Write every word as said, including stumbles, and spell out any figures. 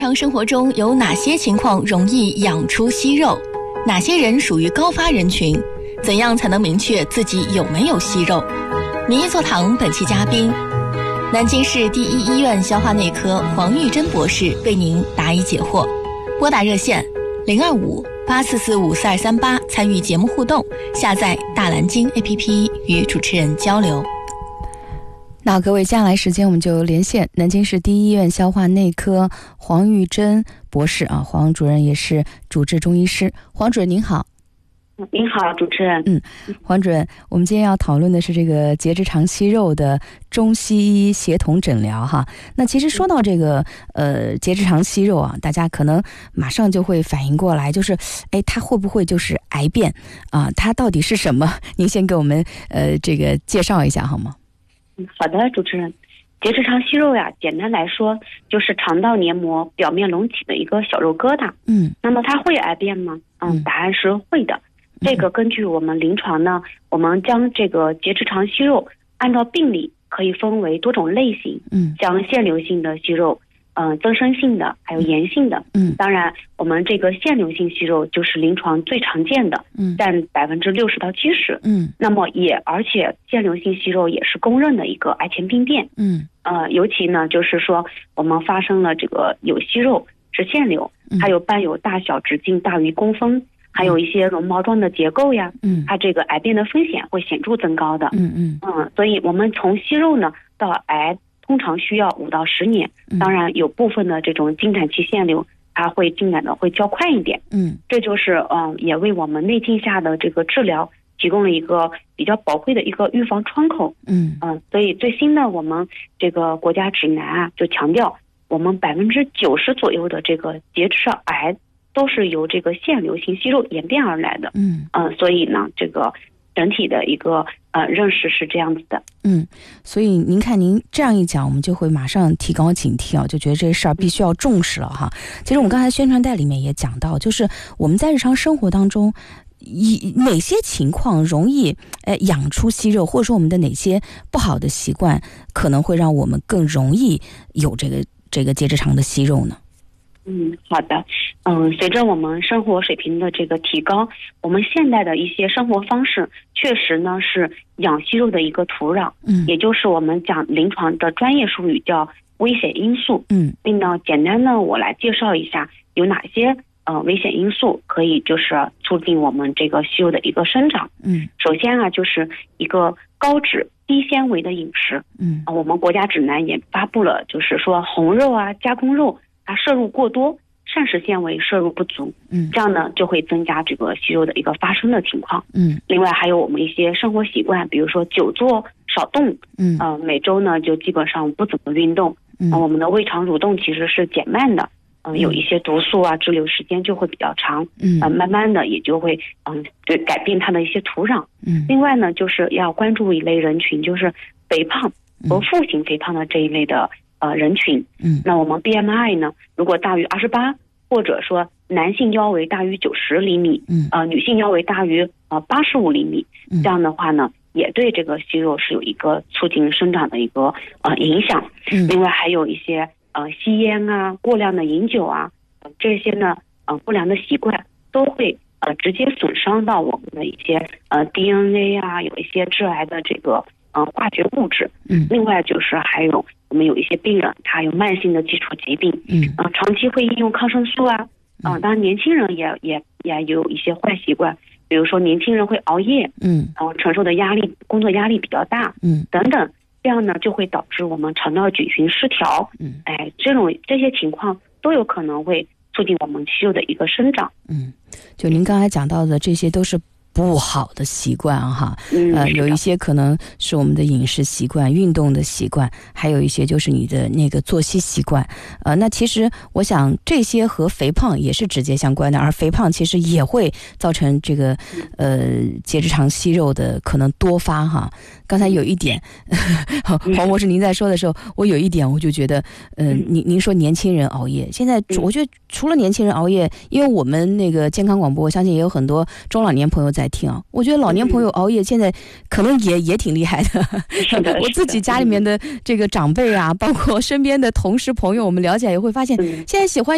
日常生活中有哪些情况容易养出息肉？哪些人属于高发人群？怎样才能明确自己有没有息肉？名医座堂本期嘉宾，南京市第一医院消化内科黄玉珍博士为您答疑解惑。拨打热线零二五八四四五四二三八参与节目互动，下载大蓝鲸 A P P 与主持人交流。 那各位，接下来时间我们就连线南京市第一医院消化内科黄玉珍博士啊，黄主任也是主治中医师。黄主任您好。 您好，主持人。 嗯，黄主任，我们今天要讨论的是这个结直肠息肉的中西医协同诊疗哈。那其实说到这个呃结直肠息肉啊，大家可能马上就会反应过来，就是哎，它会不会就是癌变啊？它到底是什么？您先给我们呃这个介绍一下好吗？ 嗯，好的，主持人。结直肠息肉呀，简单来说就是肠道黏膜表面隆起的一个小肉疙瘩。 嗯， 那么它会癌变吗？嗯，答案是会的。这个根据我们临床呢，我们将这个结直肠息肉按照病理可以分为多种类型， 嗯， 像腺瘤性的息肉，嗯、呃，增生性的，还有炎性的， 嗯， 当然我们这个腺瘤性息肉就是临床最常见的， 嗯， 占百分之六十到七十， 嗯，那么也而且腺瘤性息肉也是公认的一个癌前病变， 嗯， 呃，尤其呢就是说我们发生了这个有息肉是腺瘤，还有伴有大小直径大于公分。还有一些绒毛状的结构呀，嗯，它这个癌变的风险会显著增高的， 嗯嗯嗯，所以我们从息肉呢到癌通常需要五到十年，当然有部分的这种经展期腺瘤，它会进展的会较快一点，嗯，这就是嗯也为我们内镜下的这个治疗提供了一个比较宝贵的一个预防窗口，嗯嗯，所以最新的我们这个国家指南啊就强调，我们百分之九十左右的这个结直肠癌都是由这个腺瘤性息肉演变而来的，嗯嗯、呃，所以呢，这个整体的一个呃认识是这样子的， 嗯，所以您看您这样一讲，我们就会马上提高警惕啊，就觉得这事儿必须要重视了哈。其实我们刚才宣传带里面也讲到，就是我们在日常生活当中，以哪些情况容易呃养出息肉，或者说我们的哪些不好的习惯，可能会让我们更容易有这个这个结直肠的息肉呢？ 嗯，好的。嗯，随着我们生活水平的这个提高，我们现代的一些生活方式确实呢是养息肉的一个土壤，嗯，也就是我们讲临床的专业术语叫危险因素，嗯，并呢简单呢我来介绍一下有哪些呃危险因素可以就是促进我们这个息肉的一个生长，嗯，首先啊就是一个高脂低纤维的饮食，嗯，啊我们国家指南也发布了，就是说红肉啊加工肉它摄入过多，膳食纤维摄入不足，嗯，这样呢就会增加这个息肉的一个发生的情况，嗯，另外还有我们一些生活习惯，比如说久坐少动，嗯，呃，每周呢就基本上不怎么运动，嗯、呃，我们的胃肠蠕动其实是减慢的，嗯、呃，有一些毒素啊滞留时间就会比较长，嗯，呃，慢慢的也就会嗯对改变它的一些土壤，嗯，另外呢就是要关注一类人群，就是肥胖和腹型肥胖的这一类的。呃，人群，嗯，那我们 B M I 呢，如果大于二十八，或者说男性腰围大于九十厘米，嗯，呃，女性腰围大于呃八十五厘米，这样的话呢，也对这个息肉是有一个促进生长的一个呃影响。嗯，另外还有一些呃吸烟啊、过量的饮酒啊，呃、这些呢呃不良的习惯都会呃直接损伤到我们的一些呃 D N A 啊，有一些致癌的这个呃化学物质。嗯，另外就是还有。我们有一些病人，他有慢性的基础疾病，嗯，啊、呃，长期会应用抗生素啊，啊、呃，当然年轻人也也也有一些坏习惯，比如说年轻人会熬夜，嗯，然后承受的压力，工作压力比较大，嗯，等等，这样呢就会导致我们肠道菌群失调，嗯，哎，这种这些情况都有可能会促进我们息肉的一个生长， 嗯，就您刚才讲到的这些都是不好的习惯哈，呃，有一些可能是我们的饮食习惯、运动的习惯，还有一些就是你的那个作息习惯。呃，那其实我想这些和肥胖也是直接相关的，而肥胖其实也会造成这个呃结直肠息肉的可能多发哈。刚才有一点，黄博士您在说的时候，我有一点我就觉得，呃，您您说年轻人熬夜，现在我觉得除了年轻人熬夜，因为我们那个健康广播，我相信也有很多中老年朋友在听啊。我觉得老年朋友熬夜现在可能也也挺厉害的。我自己家里面的这个长辈啊，包括身边的同事朋友，我们聊起来也会发现，现在喜欢